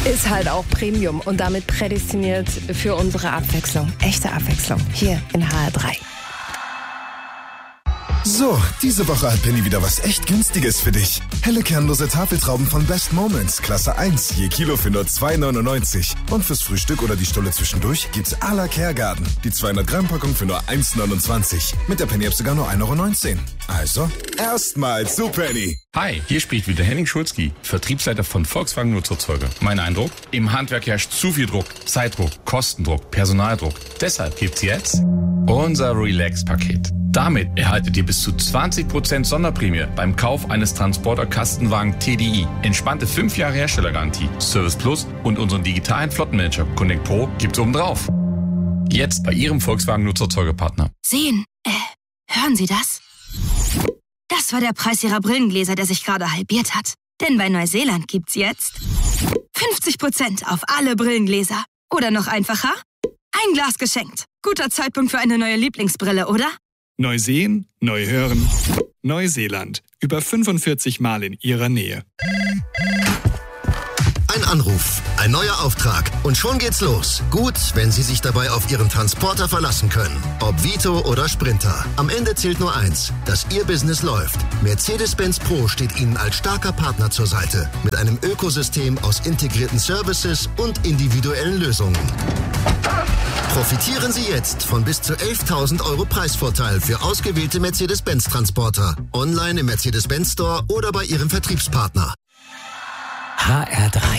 ist halt auch Premium und damit prädestiniert für unsere Abwechslung. Echte Abwechslung hier in HR3. So, diese Woche hat Penny wieder was echt Günstiges für dich. Helle kernlose Tafeltrauben von Best Moments, Klasse 1, je Kilo für nur 2,99. Und fürs Frühstück oder die Stulle zwischendurch gibt's à la Kergarten. Die 200-Gramm-Packung für nur 1,29. Mit der Penny-App sogar nur 1,19 €. Also, erstmal zu Penny. Hi, hier spricht wieder Henning Schulzki, Vertriebsleiter von Volkswagen Nutzerzeuger. Mein Eindruck? Im Handwerk herrscht zu viel Druck, Zeitdruck, Kostendruck, Personaldruck. Deshalb gibt's jetzt unser Relax-Paket. Damit erhaltet ihr bis zu 20% Sonderprämie beim Kauf eines Transporter-Kastenwagen TDI. Entspannte 5 Jahre Herstellergarantie, Service Plus und unseren digitalen Flottenmanager Connect Pro gibt's obendrauf. Jetzt bei Ihrem Volkswagen Nutzerzeugerpartner. Hören Sie das? Das war der Preis Ihrer Brillengläser, der sich gerade halbiert hat. Denn bei Neuseeland gibt's jetzt 50% auf alle Brillengläser. Oder noch einfacher, ein Glas geschenkt. Guter Zeitpunkt für eine neue Lieblingsbrille, oder? Neu sehen, neu hören. Neuseeland. Über 45 Mal in Ihrer Nähe. Ein Anruf, ein neuer Auftrag und schon geht's los. Gut, wenn Sie sich dabei auf Ihren Transporter verlassen können. Ob Vito oder Sprinter. Am Ende zählt nur eins, dass Ihr Business läuft. Mercedes-Benz Pro steht Ihnen als starker Partner zur Seite. Mit einem Ökosystem aus integrierten Services und individuellen Lösungen. Profitieren Sie jetzt von bis zu 11.000 € Preisvorteil für ausgewählte Mercedes-Benz-Transporter. Online im Mercedes-Benz Store oder bei Ihrem Vertriebspartner. HR3